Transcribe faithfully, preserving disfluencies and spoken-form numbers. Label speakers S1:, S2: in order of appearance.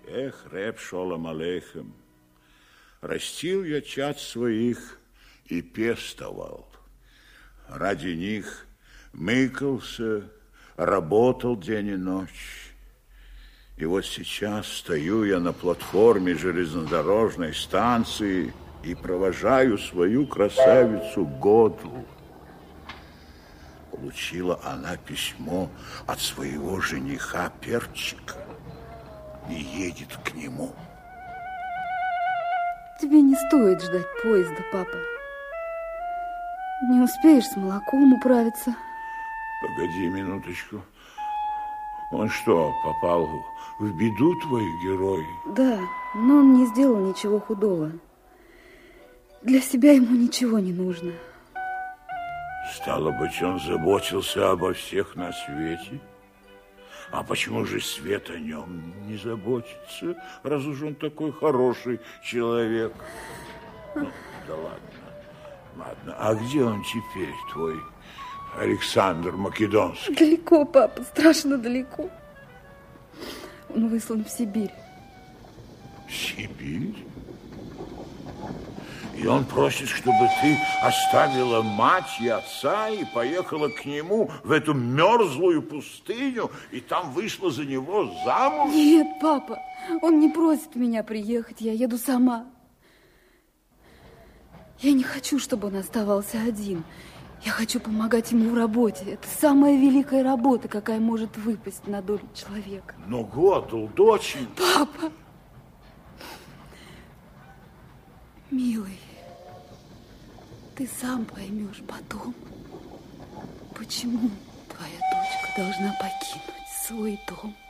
S1: Эх, Реб шолом алейхем, растил я чад своих и пестовал. Ради них мыкался, работал день и ночь. И вот сейчас стою я на платформе железнодорожной станции и провожаю свою красавицу Году. Получила она письмо от своего жениха Перчика и едет к нему.
S2: Тебе не стоит ждать поезда, папа. Не успеешь с молоком управиться.
S1: Погоди минуточку. Он что, попал в беду, твой герой?
S2: Да, но он не сделал ничего худого. Для себя ему ничего не нужно.
S1: Стало быть, он заботился обо всех на свете? А почему же свет о нем не заботится, раз уж он такой хороший человек? Ну, да ладно, ладно. А где он теперь, твой Александр Македонский?
S2: Далеко, папа, страшно далеко. Он выслан в Сибирь.
S1: В Сибирь? И он просит, чтобы ты оставила мать и отца и поехала к нему в эту мерзлую пустыню, и там вышла за него замуж?
S2: Нет, папа, он не просит меня приехать, я еду сама. Я не хочу, чтобы он оставался один. Я хочу помогать ему в работе. Это самая великая работа, какая может выпасть на долю человека.
S1: Но Годл, дочь...
S2: Папа! Милый, ты сам поймешь потом, почему твоя дочка должна покинуть свой дом.